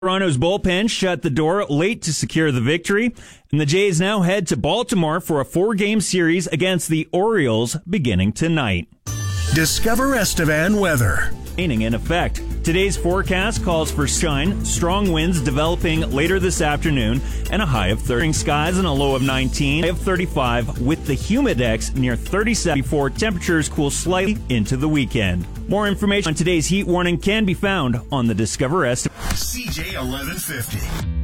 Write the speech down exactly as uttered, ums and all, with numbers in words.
Toronto's bullpen shut the door late to secure the victory, and the Jays now head to Baltimore for a four-game series against the Orioles beginning tonight. Discover Estevan weather. Raining in effect. Today's forecast calls for sunshine, strong winds developing later this afternoon, and a high of thirty. Skies and a low of nineteen, high of thirty-five, with the humidex near thirty-seven before temperatures cool slightly into the weekend. More information on today's heat warning can be found on the Discover Estevan. C J eleven fifty.